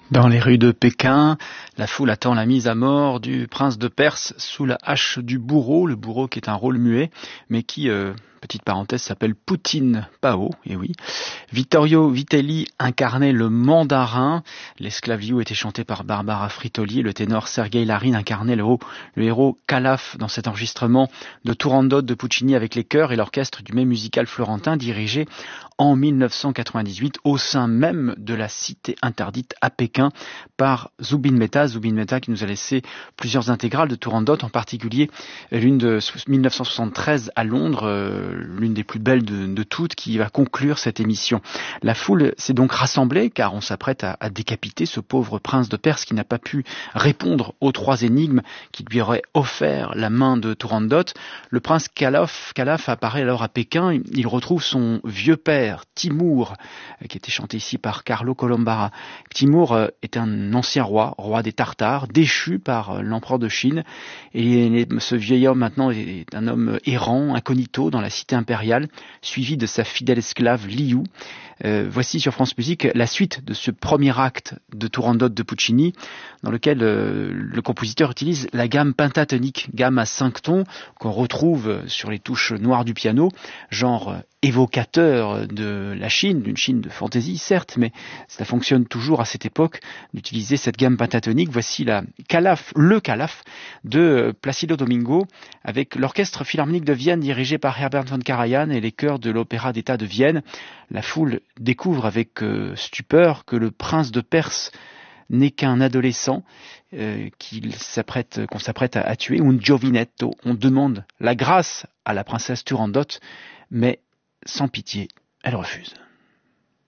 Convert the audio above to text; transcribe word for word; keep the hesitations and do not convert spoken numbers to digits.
Dans les rues de Pékin, la foule attend la mise à mort du prince de Perse sous la hache du bourreau, le bourreau qui est un rôle muet, mais qui, euh, petite parenthèse, s'appelle Poutine Pao, et oui. Vittorio Vitelli incarnait le mandarin, l'esclave Liu était chanté par Barbara Fritoli, le ténor Sergei Larin incarnait le, héros, le héros Calaf dans cet enregistrement de Turandot de Puccini avec les chœurs et l'orchestre du même musical florentin dirigé en mille neuf cent quatre-vingt-dix-huit au sein même de la cité interdite à Pékin par Zubin Mehta. Zubin Mehta qui nous a laissé plusieurs intégrales de Turandot, en particulier l'une de mille neuf cent soixante-treize à Londres, euh, l'une des plus belles de, de toutes, qui va conclure cette émission. La foule s'est donc rassemblée car on s'apprête à, à décapiter ce pauvre prince de Perse qui n'a pas pu répondre aux trois énigmes qui lui auraient offert la main de Turandot. Le prince Calaf, Calaf apparaît alors à Pékin, il retrouve son vieux père Timur, qui était chanté ici par Carlo Colombara. Timur est un ancien roi, roi des Tartares, déchu par l'empereur de Chine. Et ce vieil homme maintenant est un homme errant, incognito dans la cité impériale, suivi de sa fidèle esclave Liu. Euh, voici sur France Musique la suite de ce premier acte de Turandot de Puccini, dans lequel euh, le compositeur utilise la gamme pentatonique, gamme à cinq tons, qu'on retrouve sur les touches noires du piano, genre évocateur de la Chine, d'une Chine de fantaisie certes, mais ça fonctionne toujours à cette époque d'utiliser cette gamme pentatonique. Voici la Calaf, le Calaf de Placido Domingo, avec l'orchestre philharmonique de Vienne dirigé par Herbert von Karajan et les chœurs de l'Opéra d'État de Vienne. La foule découvre avec euh, stupeur que le prince de Perse n'est qu'un adolescent euh, qu'il s'apprête, qu'on s'apprête à, à tuer, un giovinetto. On demande la grâce à la princesse Turandot, mais sans pitié, elle refuse.